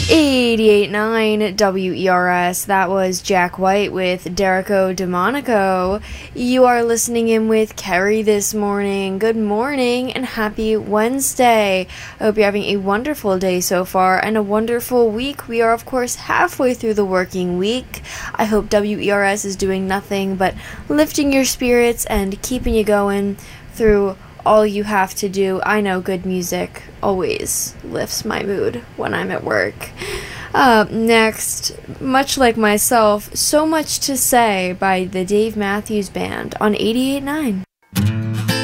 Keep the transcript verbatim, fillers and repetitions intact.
eighty-eight point nine W E R S. That was Jack White with Derico DeMonico. You are listening in with Kerry this morning. Good morning and happy Wednesday. I hope you're having a wonderful day so far and a wonderful week. We are, of course, halfway through the working week. I hope W E R S is doing nothing but lifting your spirits and keeping you going through all you have to do. I know good music always lifts my mood when I'm at work. Uh, next, much like myself, So Much to Say by the Dave Matthews Band on eighty-eight point nine.